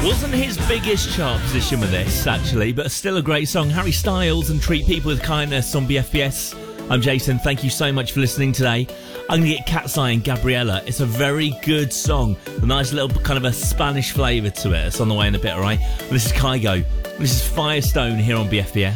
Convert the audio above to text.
Wasn't his biggest chart position with this, actually, but still a great song. Harry Styles and Treat People with Kindness on BFBS. I'm Jason. Thank you so much for listening today. I'm going to get Cat's Eye and Gabriella. It's a very good song. A nice little kind of a Spanish flavour to it. It's on the way in a bit, all right? This is Kygo. This is Firestone here on BFBS.